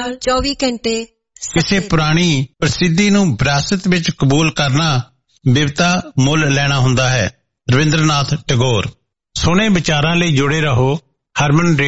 ਨਾਲ 24 ਘੰਟੇ। ਕਿਸੇ ਪੁਰਾਣੀ ਪ੍ਰਸਿੱਧੀ ਨੂੰ ਵਿਰਾਸਤ ਵਿੱਚ ਕਬੂਲ ਕਰਨਾ ਬਿਪਤਾ ਮੁੱਲ ਲੈਣਾ ਹੁੰਦਾ ਹੈ। ਰਵਿੰਦਰਨਾਥ ਟੈਗੋਰ। ਸੋਹਣੇ ਵਿਚਾਰਾਂ ਲਈ ਜੁੜੇ ਰਹੋ ਹਰਮਨ